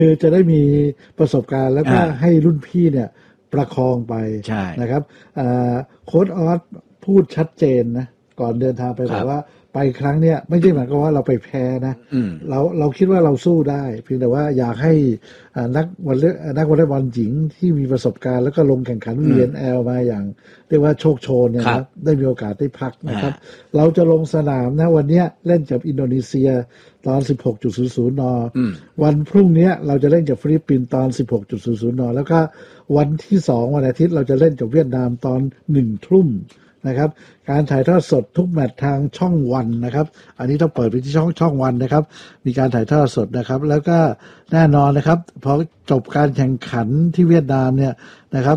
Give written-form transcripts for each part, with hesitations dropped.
คือจะได้มีประสบการณ์แล้วก็ให้รุ่นพี่เนี่ยประคองไปนะครับโค้ชออสพูดชัดเจนนะก่อนเดินทางไปบอกว่าไปครั้งเนี้ยไม่ใช่หมายความว่าเราไปแพ้นะเราคิดว่าเราสู้ได้เพียงแต่ว่าอยากให้นักวอลเลย์บอลหญิงที่มีประสบการณ์แล้วก็ลงแข่งขัน VNL มาอย่างเรียกว่าโชคโชนเนี่ยนะได้มีโอกาสได้พักนะครับเราจะลงสนามนะวันนี้เล่นกับอินโดนีเซียตอน 16.00 น.วันพรุ่งนี้เราจะเล่นกับฟิลิปปินส์ตอน 16.00 น.แล้วก็วันที่2วันอาทิตย์เราจะเล่นกับเวียดนามตอน 1 ทุ่มนะครับการถ่ายทอดสดทุกแมตช์ทางช่องวันนะครับอันนี้ต้องเปิดไปที่ช่องวันนะครับมีการถ่ายทอดสดนะครับแล้วก็แน่นอนนะครับพอจบการแข่งขันที่เวียดนามเนี่ยนะครับ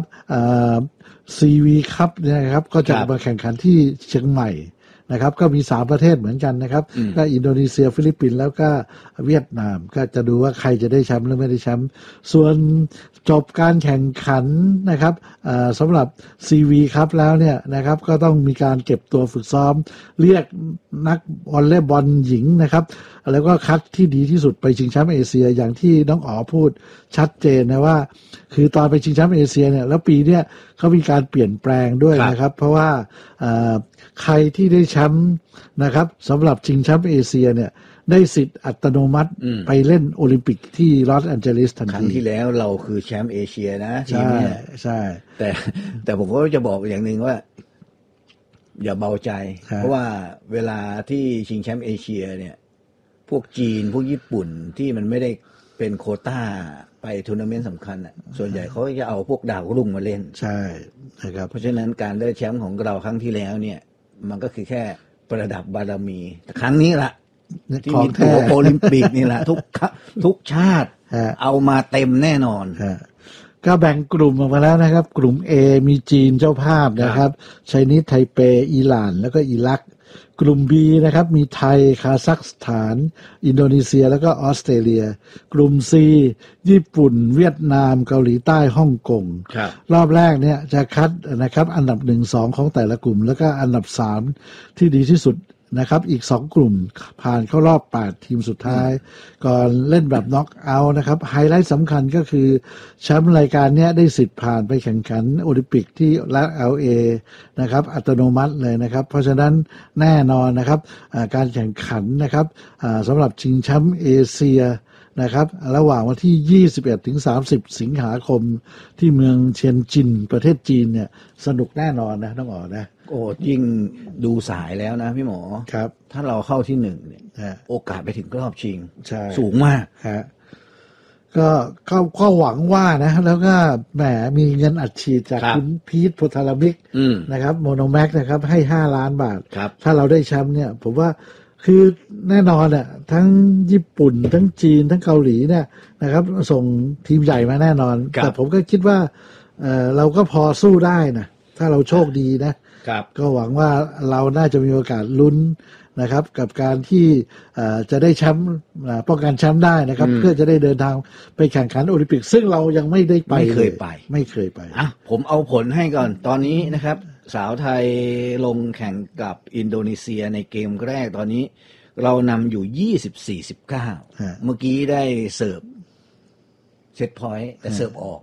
CV คัพเนี่ยนะครับก็จะมาแข่งขันที่เชียงใหม่นะครับก็มี3ประเทศเหมือนกันนะครับก็อินโดนีเซียฟิลิปปินส์แล้วก็เวียดนามก็จะดูว่าใครจะได้แชมป์หรือไม่ได้แชมป์ส่วนจบการแข่งขันนะครับสำหรับ CV ครับแล้วเนี่ยนะครับก็ต้องมีการเก็บตัวฝึกซ้อมเรียกนักวอลเลย์บอลหญิงนะครับแล้วก็คัดที่ดีที่สุดไปชิงแชมป์เอเชียอย่างที่น้องอ๋อพูดชัดเจนนะว่าคือตอนไปชิงแชมป์เอเชียเนี่ยแล้วปีเนี้ยเขามีการเปลี่ยนแปลงด้วยนะครับเพราะว่าใครที่ได้แชมป์นะครับสำหรับชิงแชมป์เอเชียเนี่ยได้สิทธิ์อัตโนมัติไปเล่นโอลิมปิกที่ลอสแอนเจลิสทันทีครั้งที่แล้วเราคือแชมป์เอเชียนะทีมนี้ใช่แต่ผมก็จะบอกอย่างหนึ่งว่าอย่าเบาใจเพราะว่าเวลาที่ชิงแชมป์เอเชียเนี่ยพวกจีนพวกญี่ปุ่นที่มันไม่ได้เป็นโควต้าไปทัวร์นาเมนต์สำคัญอ่ะส่วนใหญ่เขาจะเอาพวกดาวรุ่งมาเล่นใช่นะครับเพราะฉะนั้นการได้แชมป์ของเราครั้งที่แล้วเนี่ยมันก็คือแค่ประดับบารมีแต่ครั้งนี้ละที่มีตัวโอลิมปิกนี่แหละทุกชาติเอามาเต็มแน่นอนก็แบ่งกลุ่มออกมาแล้วนะครับกลุ่ม A มีจีนเจ้าภาพนะครับไชนีสไทเปอิหร่านแล้วก็อิรักกลุ่ม B นะครับมีไทยคาซัคสถานอินโดนีเซียแล้วก็ออสเตรเลียกลุ่ม C ญี่ปุ่นเวียดนามเกาหลีใต้ฮ่องกงรอบแรกเนี่ยจะคัดนะครับอันดับ 1-2 ของแต่ละกลุ่มแล้วก็อันดับ3ที่ดีที่สุดนะครับอีก2กลุ่มผ่านเข้ารอบ8ทีมสุดท้ายก่อนเล่นแบบน็อกเอาท์นะครับไฮไลท์สำคัญก็คือแชมป์รายการนี้ได้สิทธิ์ผ่านไปแข่งขันโอลิมปิกที่รัฐ LA นะครับอัตโนมัติเลยนะครับเพราะฉะนั้นแน่นอนนะครับการแข่งขันนะครับสำหรับชิงแชมป์เอเชียนะครับระหว่างวันที่21ถึง30สิงหาคมที่เมืองเชียนจินประเทศจีนเนี่ยสนุกแน่นอนนะต้องบอกนะโอ้ยิ่งดูสายแล้วนะพี่หมอครับถ้าเราเข้าที่1เนี่ยโอกาสไปถึงรอบชิงสูงมากฮะก็หวังว่านะแล้วก็แหมมีเงินอัดฉีดจากคุณพีทโพธารามิกนะครับโมโนแม็กนะครับให้5 ล้านบาทถ้าเราได้แชมป์เนี่ยผมว่าคือแน่นอนอ่ะทั้งญี่ปุ่นทั้งจีนทั้งเกาหลีเนี่ยนะครับส่งทีมใหญ่มาแน่นอนแต่ผมก็คิดว่าเราก็พอสู้ได้นะถ้าเราโชคดีนะก็หวังว่าเราน่าจะมีโอกาสลุ้นนะครับกับการที่จะได้แชมป์ป้องกันแชมป์ได้นะครับเพื่อจะได้เดินทางไปแข่งขันโอลิมปิกซึ่งเรายังไม่ได้ไปไม่เคยไปอ่ะผมเอาผลให้ก่อนตอนนี้นะครับสาวไทยลงแข่งกับอินโดนีเซียในเกมแรกตอนนี้เรานำอยู่24-19เมื่อกี้ได้เสิร์ฟเซตพอยต์แต่เสิร์ฟออก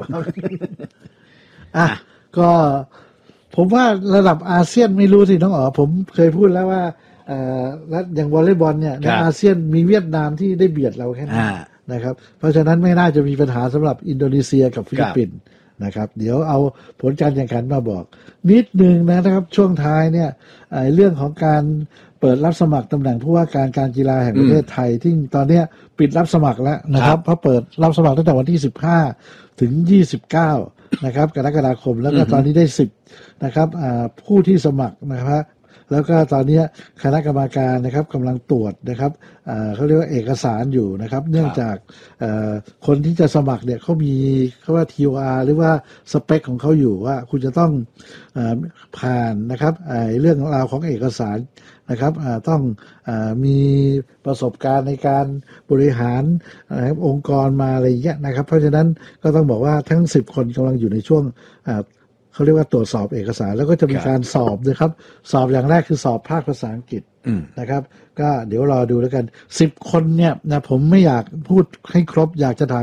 ก็ผมว่าระดับอาเซียนไม่รู้สิน้องอ๋อผมเคยพูดแล้วว่าแล้วอย่างวอลเลย์บอลเนี่ยในอาเซียนมีเวียดนามที่ได้เบียดเราแค่นั้นนะครับเพราะฉะนั้นไม่น่าจะมีปัญหาสำหรับอินโดนีเซียกับฟิลิปปินส์นะครับเดี๋ยวเอาผลการแข่งขันมาบอกนิดนึงนะครับช่วงท้ายเนี่ยเรื่องของการเปิดรับสมัครตำแหน่งผู้ว่าการกีฬาแห่งประเทศไทยที่ตอนนี้ปิดรับสมัครแล้วนะครับเพราะเปิดรับสมัครตั้งแต่วันที่15ถึง29นะครับกรกฎาคมแล้วก็ตอนนี้ได้10นะครับผู้ที่สมัครนะครับแล้วก็ตอนนี้คณะกรรมการนะครับกำลังตรวจนะครับเขาเรียกว่าเอกสารอยู่นะครับเนื่องจากคนที่จะสมัครเนี่ยเขามีเขาว่า TOR หรือว่าสเปคของเขาอยู่ว่าคุณจะต้องผ่านนะครับเรื่องราวของเอกสารนะครับต้องมีประสบการณ์ในการบริหารองค์กรมาอะไรอย่างเงี้ยนะครับเพราะฉะนั้นก็ต้องบอกว่าทั้ง10คนกำลังอยู่ในช่วงเขาเรียกว่าตรวจสอบเอกสารแล้วก็จะมีการสอบนะครับสอบอย่างแรกคือสอบภาคภาษาอังกฤษนะครับก็เดี๋ยวรอดูแล้วกัน10คนเนี่ยนะผมไม่อยากพูดให้ครบอยากจะถาม